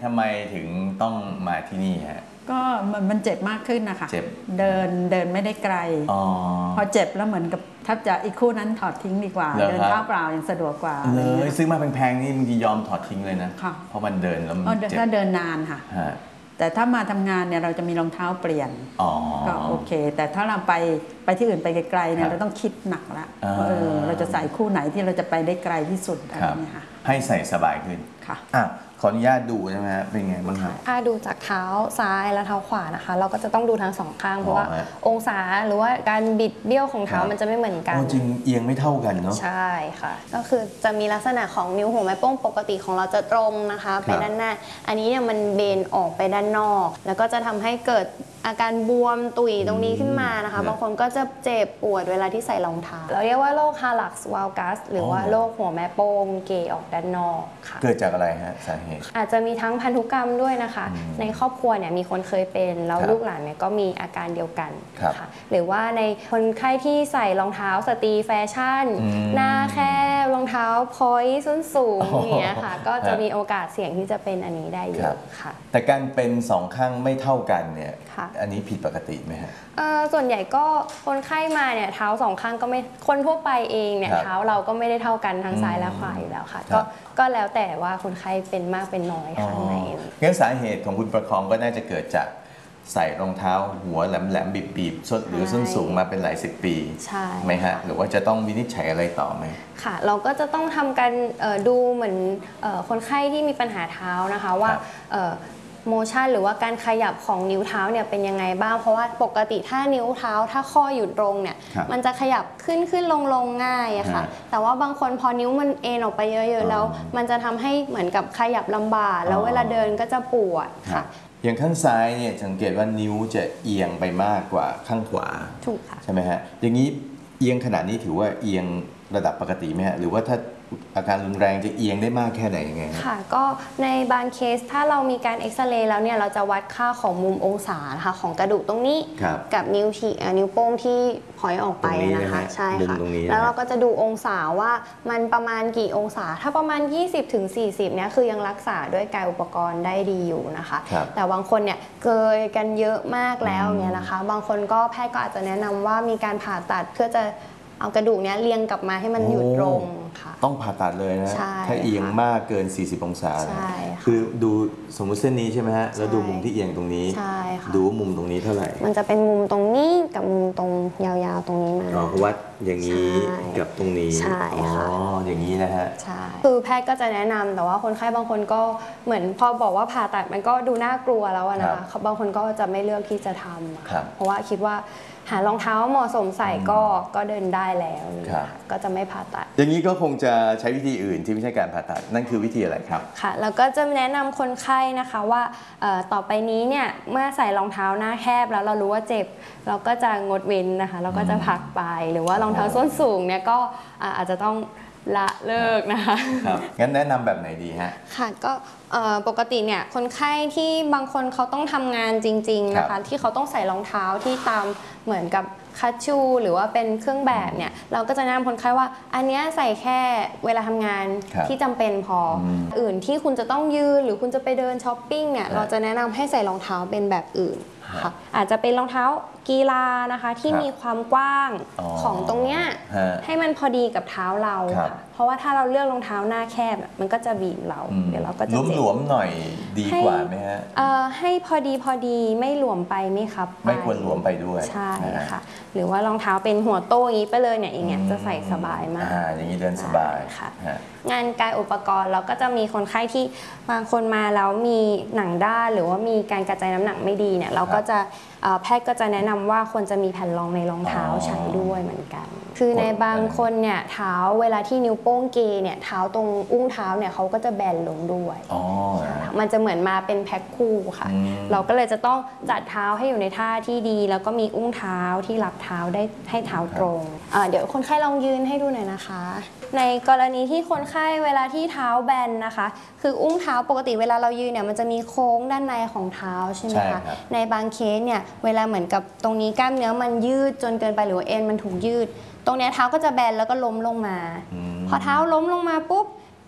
ทำไมถึงต้องมาที่นี่ฮะก็มันเจ็บมากขึ้นนะคะเจ็บเดินไม่ได้ไกลพอเจ็บแล้วเหมือนกับถ้าจะอีกคู่นั้นถอดทิ้งดีกว่าเดินเท้าเปล่ายังสะดวกกว่าเลยซื้อมาแพงๆนี่บางทียอมถอดทิ้งเลยนะเพราะมันเดินแล้วมันเจ็บถ้าเดินนานค่ะแต่ถ้ามาทำงานเนี่ยเราจะมีรองเท้าเปลี่ยนก็โอเคแต่ถ้าเราไปที่อื่นไปไกลๆเนี่ยเราต้องคิดหนักละว่าเราจะใส่คู่ไหนที่เราจะไปได้ไกลที่สุดอะไรเงี้ยค่ะให้ใส่สบายขึ้นค่ะขออนุญาตดูใช่ไหมฮะเป็นไงบ้างครับถ้าดูจากเท้าซ้ายและเท้าขวานะคะเราก็จะต้องดูทั้งสองข้างเพราะว่าองศาหรือว่าการบิดเบี้ยวของเท้ามันจะไม่เหมือนกันจริงเอียงไม่เท่ากันเนาะใช่ค่ะก็คือจะมีลักษณะของนิ้วหัวแม่โป้งปกติของเราจะตรงนะคะไปด้านหน้าอันนี้เนี่ยมันเบนออกไปด้านนอกแล้วก็จะทำให้เกิดอาการบวมตุ่ยตรงนี้ขึ้นมานะคะบางคนก็จะเจ็บปวดเวลาที่ใส่รองเท้าเราเรียกว่าโรคฮาลักซ์วาลกัสหรือว่าโรคหัวแม่โป้งเกยออกด้านนอกค่ะเกิดจากอะไรฮะสาเหตุอาจจะมีทั้งพันธุกรรมด้วยนะคะในครอบครัวเนี่ยมีคนเคยเป็นแล้วลูกหลานเนี่ยก็มีอาการเดียวกันค่ะหรือว่าในคนไข้ที่ใส่รองเท้าสตรีแฟชั่นหน้าแคบรองเท้าพอยต์ส้นสูงอย่างเงี้ยค่ะก็จะมีโอกาสเสี่ยงที่จะเป็นอันนี้ได้เยอะค่ะแต่การเป็นสองข้างไม่เท่ากันเนี่ยอันนี้ผิดปกติไหมฮะส่วนใหญ่ก็คนไข้มาเนี่ยเท้าสองข้างก็ไม่คนทั่วไปเองเนี่ยเท้าเราก็ไม่ได้เท่ากันทั้งซ้ายและขวาอยู่แล้วค่ะก็แล้วแต่ว่าคนไข้เป็นมากเป็นน้อยข้างในงั้นสาเหตุของคุณประคองก็น่าจะเกิดจากใส่รองเท้าหัวแหลมๆบีบๆหรือส้นสูงมาเป็นหลาย10 ปีใช่ไหมฮะหรือว่าจะต้องวินิจฉัยอะไรต่อไหมค่ะเราก็จะต้องทำการดูเหมือนคนไข้ที่มีปัญหาเท้านะคะว่าโมชั่นหรือว่าการขยับของนิ้วเท้าเนี่ยเป็นยังไงบ้างเพราะว่าปกติถ้านิ้วเท้าถ้าข้ออยู่ตรงเนี่ยมันจะขยับขึ้นลงง่ายอะค่ะแต่ว่าบางคนพอนิ้วมันเอ็นออกไปเยอะๆแล้วมันจะทำให้เหมือนกับขยับลำบากแล้วเวลาเดินก็จะปวดค่ะอย่างข้างซ้ายเนี่ยสังเกตว่านิ้วจะเอียงไปมากกว่าข้างขวาถูกค่ะใช่ไหมฮะอย่างนี้เอียงขนาดนี้ถือว่าเอียงระดับปกติไหมฮะหรือว่าถ้าอาการรุนแรงจะเอียงได้มากแค่ไหนยังไงค่ะก็ในบางเคสถ้าเรามีการเอ็กซเรย์แล้วเนี่ยเราจะวัดค่าของมุมองศานะคะของกระดูกตรงนี้กับนิ้วโป้งที่พอยออกไปนะคะใช่ค่ะแล้วเราก็จะดูองศาว่ามันประมาณกี่องศาถ้าประมาณ 20-40 เนี่ยคือยังรักษาด้วยกายอุปกรณ์ได้ดีอยู่นะคะแต่บางคนเนี่ยเกินกันเยอะมากแล้วเนี่ยนะคะบางคนก็แพทย์ก็อาจจะแนะนำว่ามีการผ่าตัดเพื่อจะเอากระดูกเนี้ยเรียงกลับมาให้มันอยู่ตรงค่ะต้องผ่าตัดเลยนะถ้าเอียงมากเกิน40 องศาคือดูสมมุติเส้นนี้ใช่ไหมฮะแล้วดูมุมที่เอียงตรงนี้ดูมุมตรงนี้เท่าไหร่มันจะเป็นมุมตรงนี้กับมุมตรงยาวๆตรงนี้มาวัดอย่างนี้กับตรงนี้ใช่ค่ะอย่างนี้นะฮะใช่คือแพทย์ก็จะแนะนำแต่ว่าคนไข้บางคนก็เหมือนพอบอกว่าผ่าตัดมันก็ดูน่ากลัวแล้วนะคะบางคนก็จะไม่เลือกที่จะทำเพราะว่าคิดว่าหารองเท้าเหมาะสมใส่ก็เดินได้แล้วก็จะไม่ผ่าตัดอย่างนี้ก็คงจะใช้วิธีอื่นที่ไม่ใช่การผ่าตัดนั่นคือวิธีอะไรครับค่ะแล้วก็จะแนะนำคนไข้นะคะว่าต่อไปนี้เนี่ยเมื่อใส่รองเท้าหน้าแคบแล้วเรารู้ว่าเจ็บเราก็จะงดเว้นนะคะเราก็จะพักไปหรือว่ารองเท้าส้นสูงเนี่ยก็อาจจะต้องละเลิกนะคะครับงั้นแนะนำแบบไหนดีฮะค่ะก็ปกติเนี่ยคนไข้ที่บางคนเขาต้องทำงานจริงๆนะคะที่เขาต้องใส่รองเท้าที่ตามเหมือนกับคัชชูหรือว่าเป็นเครื่องแบบเนี่ยเราก็จะแนะนำคนไข้ว่าอันนี้ใส่แค่เวลาทำงานที่จำเป็นพออื่นที่คุณจะต้องยืนหรือคุณจะไปเดินช้อปปิ้งเนี่ยเราจะแนะนำให้ใส่รองเท้าเป็นแบบอื่นค่ะอาจจะเป็นรองเท้ากีฬานะคะที่มีความกว้างของตรงเนี้ยให้มันพอดีกับเท้าเราเพราะว่าถ้าเราเลือกรองเท้าหน้าแคบมันก็จะบีบเราเดี๋ยวเราก็จะหลวมๆหน่อยดีกว่าไหมฮะให้พอดีไม่หลวมไปไม่ครับไม่ควรหลวมไปด้วยใช่ค่ะหรือว่ารองเท้าเป็นหัวโต้อย่างนี้ไปเลยเนี่ยอย่างเงี้ยจะใส่สบายมากอย่างนี้เดินสบายค่ะงานกายอุปกรณ์เราก็จะมีคนไข้ที่บางคนมาแล้วมีหนังด้านหรือว่ามีการกระจายน้ำหนักไม่ดีเนี่ยเราก็จะแพทย์ก็จะแนะนำว่าควรจะมีแผ่นรองในรองเท้าใช้ด้วยเหมือนกันคือในบางคนเนี่ยเท้าเวลาที่นิ้วโป้งเกยเนี่ยเท้าตรงอุ้งเท้าเนี่ยเขาก็จะแบนลงด้วยมันจะเหมือนมาเป็นแพ็คคู่ค่ะเราก็เลยจะต้องจัดเท้าให้อยู่ในท่าที่ดีแล้วก็มีอุ้งเท้าที่รับเท้าได้ให้เท้าตรงเดี๋ยวคนไข้ลองยืนให้ดูหน่อยนะคะในกรณีที่คนไข้เวลาที่เท้าแบนนะคะคืออุ้งเท้าปกติเวลาเรายืนเนี่ยมันจะมีโค้งด้านในของเท้าใช่ไหมคะในบางเคสเนี่ยเวลาเหมือนกับตรงนี้กล้ามเนื้อมันยืดจนเกินไปหรือว่าเอ็นมันถูกยืดตรงนี้เท้าก็จะแบนแล้วก็ล้มลงมาพอเท้าล้มลงมาปุ๊บ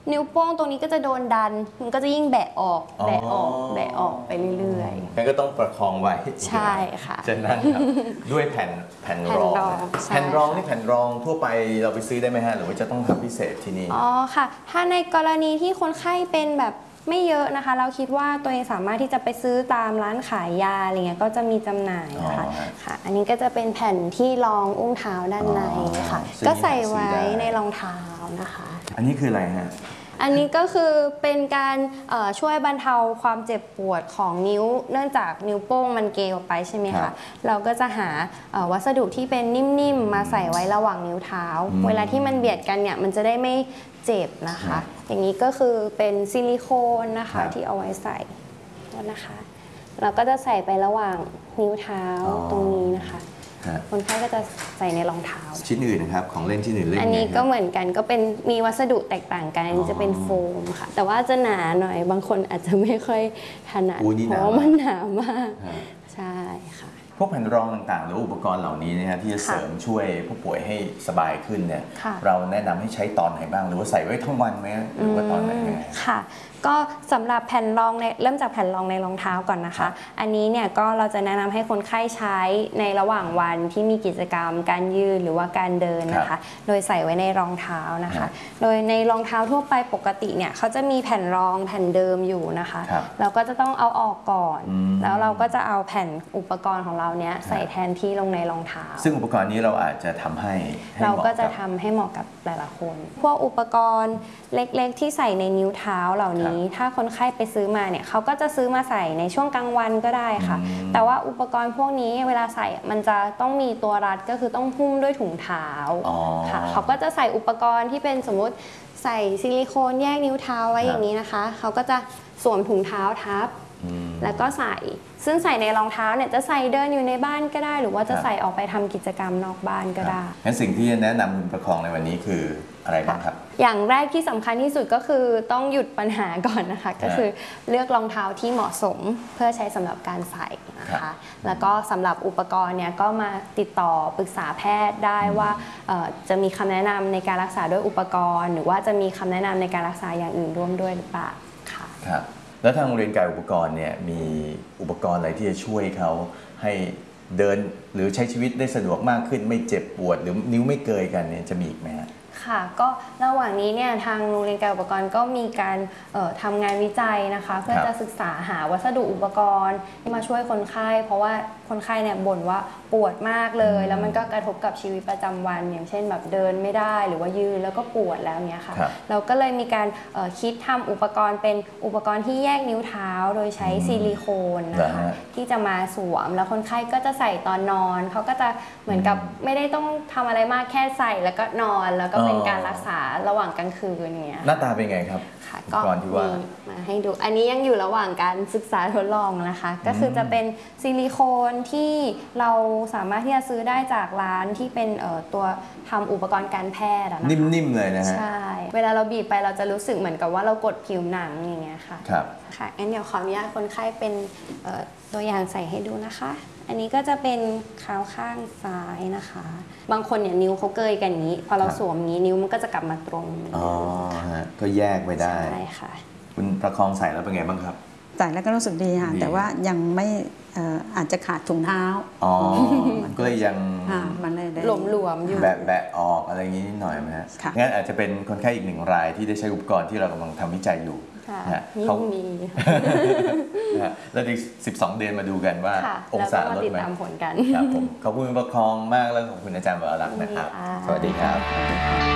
นิ้วโป้งตรงนี้ก็จะโดนดันมันก็จะยิ่งแบะออกแบะออกแบะออกไปเรื่อยๆงั้นก็ต้องประคองไว้ใช่ค่ะจะนั่งครับด้วยแผ่นรองแผ่นรองนี่แผ่นรองทั่วไปเราไปซื้อได้ไหมฮะหรือว่าจะต้องทำพิเศษที่นี่อ๋อค่ะถ้าในกรณีที่คนไข้เป็นแบบไม่เยอะนะคะเราคิดว่าตัวเองสามารถที่จะไปซื้อตามร้านขายยาอะไรเงี้ยก็จะมีจำหน่ายค่ะอันนี้ก็จะเป็นแผ่นที่รองอุ้งเท้าด้านในค่ะก็ใส่ไว้ในรองเท้านะคะอันนี้คืออะไรฮะอันนี้ก็คือเป็นการช่วยบรรเทาความเจ็บปวดของนิ้วเนื่องจากนิ้วโป้งมันเกยออกไปใช่ไหมคะเราก็จะหาวัสดุที่เป็นนิ่มๆมาใส่ไว้ระหว่างนิ้วเท้าเวลาที่มันเบียดกันเนี่ยมันจะได้ไม่เจ็บนะคะอย่างนี้ก็คือเป็นซิลิโคนนะคะที่เอาไว้ใส่นะคะเราก็จะใส่ไประหว่างนิ้วเท้าตรงนี้นะคะคนไข้ก็จะใส่ในรองเท้าชิ้นอื่นนะครับของเล่นชิ้นอื่นเล่นอันนี้ก็เหมือนกันก็เป็นมีวัสดุแตกต่างกันอันนี้จะเป็นโฟมค่ะแต่ว่าจะหนาหน่อยบางคนอาจจะไม่ค่อยถนัดเพราะมันหนามากใช่ค่ะพวกแผ่นรองต่างๆหรืออุปกรณ์เหล่านี้นะฮะที่จะเสริมช่วยผู้ป่วยให้สบายขึ้นเนี่ยเราแนะนำให้ใช้ตอนไหนบ้างหรือว่าใส่ไว้ทั้งวันไหมหรือว่าตอนไหนค่ะก็สำหรับแผ่นรองเริ่มจากแผ่นรองในรองเท้าก่อนนะคะอันนี้เนี่ยก็เราจะแนะนำให้คนไข้ใช้ในระหว่างวันที่มีกิจกรรมการยืนหรือว่าการเดินนะคะโดยใส่ไว้ในรองเท้านะคะโดยในรองเท้าทั่วไปปกติเนี่ยเขาจะมีแผ่นรองแผ่นเดิมอยู่นะคะเราก็จะต้องเอาออกก่อนแล้วเราก็จะเอาแผ่นอุปกรณ์ของเราเนี้ยใส่แทนที่ลงในรองเท้าซึ่งอุปกรณ์นี้เราอาจจะทำให้เราก็จะทำให้เหมาะกับแต่ละคนพวกอุปกรณ์เล็กๆที่ใส่ในนิ้วเท้าเหล่านี้ถ้าคนไข้ไปซื้อมาเนี่ยเขาก็จะซื้อมาใส่ในช่วงกลางวันก็ได้ค่ะแต่ว่าอุปกรณ์พวกนี้เวลาใส่มันจะต้องมีตัวรัดก็คือต้องหุ้มด้วยถุงเท้าค่ะเขาก็จะใส่อุปกรณ์ที่เป็นสมมุติใส่ซิลิโคนแยกนิ้วเท้าไว้อย่างนี้นะคะเขาก็จะสวมถุงเท้าทับแล้วก็ใส่ซึ่งใส่ในรองเท้าเนี่ยจะใส่เดินอยู่ในบ้านก็ได้หรือว่าจะใส่ออกไปทำกิจกรรมนอกบ้านก็ได้งั้นสิ่งที่แนะนำคุณประคองในวันนี้คืออะไรบ้างครับอย่างแรกที่สำคัญที่สุดก็คือต้องหยุดปัญหาก่อนนะคะก็คือเลือกรองเท้าที่เหมาะสมเพื่อใช้สำหรับการใส่นะคะแล้วก็สำหรับอุปกรณ์เนี่ยก็มาติดต่อปรึกษาแพทย์ได้ว่าจะมีคำแนะนำในการรักษาด้วยอุปกรณ์หรือว่าจะมีคำแนะนำในการรักษาอย่างอื่นร่วมด้วยหรือเปล่าค่ะครับแล้วทางโรงเรียนกายอุปกรณ์เนี่ยมีอุปกรณ์อะไรที่จะช่วยเขาให้เดินหรือใช้ชีวิตได้สะดวกมากขึ้นไม่เจ็บปวดหรือนิ้วไม่เกยกันเนี่ยจะมีอีกไหมฮะค่ะก็ระหว่างนี้เนี่ยทางโรงเรียนการอุปกรณ์ก็มีการทำงานวิจัยนะคะเพื่อจะศึกษาหาวัสดุอุปกรณ์ที่มาช่วยคนไข้เพราะว่าคนไข้เนี่ยบ่นว่าปวดมากเลยแล้วมันก็กระทบกับชีวิตประจำวันอย่างเช่นแบบเดินไม่ได้หรือว่ายืนแล้วก็ปวดแล้วเนี่ยค่ะเราก็เลยมีการคิดทำอุปกรณ์เป็นอุปกรณ์ที่แยกนิ้วเท้าโดยใช้ซิลิโคนนะคะที่จะมาสวมแล้วคนไข้ก็จะใส่ตอนนอนเขาก็จะเหมือนกับไม่ได้ต้องทำอะไรมากแค่ใส่แล้วก็นอนแล้วก็เป็นการรักษาระหว่างกลางคืนอย่างเงี้ยหน้าตาเป็นไงครับก็มาให้ดูอันนี้ยังอยู่ระหว่างการศึกษาทดลองนะคะก็คือจะเป็นซิลิโคนที่เราสามารถที่จะซื้อได้จากร้านที่เป็นตัวทำอุปกรณ์การแพทย์นะคะนิ่มๆเลยนะฮะใช่เวลาเราบีบไปเราจะรู้สึกเหมือนกับว่าเรากดผิวหนังอย่างเงี้ยค่ะครับค่ะงั้นเดี๋ยวขออนุญาตคนไข้เป็นตัวอย่างใส่ให้ดูนะคะอันนี้ก็จะเป็นเท้าข้างซ้ายนะคะบางคนเนี่ยนิ้วเขาเกยกันอย่างนี้พอเราสวมนี้นิ้วมันก็จะกลับมาตรงอ๋อก็แยกไปได้ใช่ค่ะคุณประคองใส่แล้วเป็นไงบ้างครับใส่แล้วก็รู้สึกดีค่ะแต่ว่ายังไม่อาจจะขาดถุงเท้าอ๋อก็เลยยังมันเลยหลวมๆอยู่แบะออกอะไรอย่างนี้นิดหน่อยไหมฮะงั้นอาจจะเป็นคนไข้อีกหนึ่งรายที่ได้ใช้อุปกรณ์ที่เรากำลังทำวิจัยอยู่เขามีแล้วอีก12 เดือนมาดูกันว่าองศาลดไหมตามผลกันครับผมขอบคุณประคองมากแล้วขอบคุณอาจารย์วรลักษณ์นะครับสวัสดีครับ